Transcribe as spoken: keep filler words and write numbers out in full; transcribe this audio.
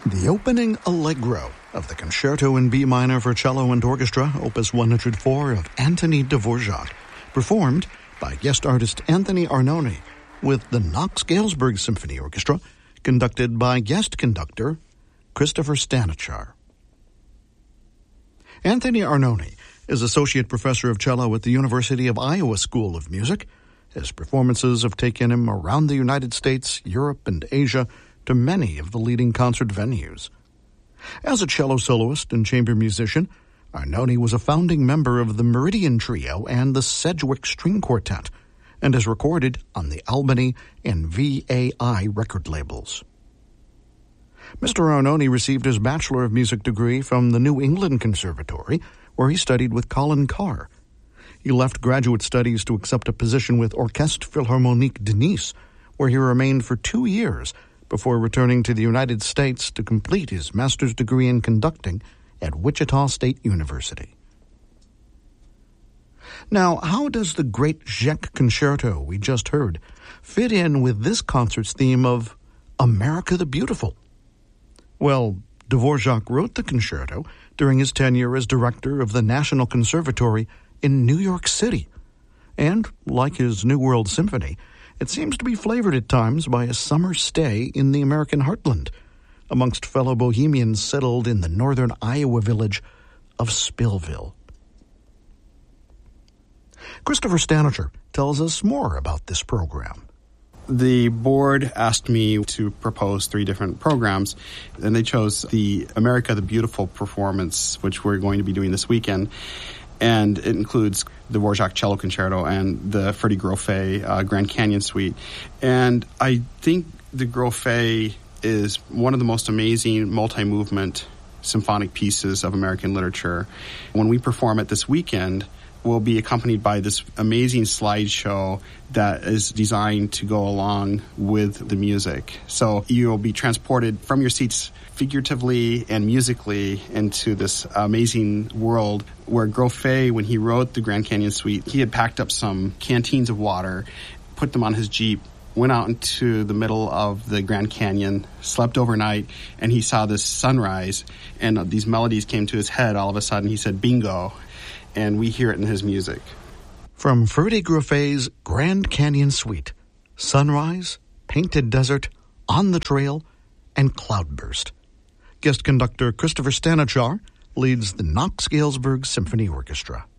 The opening allegro of the Concerto in B minor for cello and orchestra, opus one hundred four of Anthony Dvorak, performed by guest artist Anthony Arnone with the Knox-Galesburg Symphony Orchestra, conducted by guest conductor Christopher Stanichar. Anthony Arnone is Associate Professor of Cello at the University of Iowa School of Music. His performances have taken him around the United States, Europe, and Asia to many of the leading concert venues. As a cello soloist and chamber musician, Arnone was a founding member of the Meridian Trio and the Sedgwick String Quartet, and has recorded on the Albany and V A I record labels. Mister Arnone received his Bachelor of Music degree from the New England Conservatory, where he studied with Colin Carr. He left graduate studies to accept a position with Orchestre Philharmonique de Nice, where he remained for two years before returning to the United States to complete his master's degree in conducting at Wichita State University. Now, how does the great Czech concerto we just heard fit in with this concert's theme of America the Beautiful? Well, Dvorak wrote the concerto during his tenure as director of the National Conservatory in New York City. And, like his New World Symphony, it seems to be flavored at times by a summer stay in the American heartland, amongst fellow bohemians settled in the northern Iowa village of Spillville. Christopher Stanichar tells us more about this program. The board asked me to propose three different programs, and they chose the America the Beautiful performance, which we're going to be doing this weekend. And it includes the Dvorak Cello Concerto and the Freddie Grofé uh, Grand Canyon Suite. And I think the Grofé is one of the most amazing multi-movement symphonic pieces of American literature. When we perform it this weekend, we'll be accompanied by this amazing slideshow that is designed to go along with the music. So you'll be transported from your seats figuratively and musically into this amazing world where Grofé, when he wrote the Grand Canyon Suite, he had packed up some canteens of water, put them on his Jeep, went out into the middle of the Grand Canyon, slept overnight, and he saw this sunrise, and these melodies came to his head. All of a sudden, he said, bingo, and we hear it in his music. From Freddie Grofé's Grand Canyon Suite, Sunrise, Painted Desert, On the Trail, and Cloudburst. Guest conductor Christopher Stanichar leads the Knox-Galesburg Symphony Orchestra.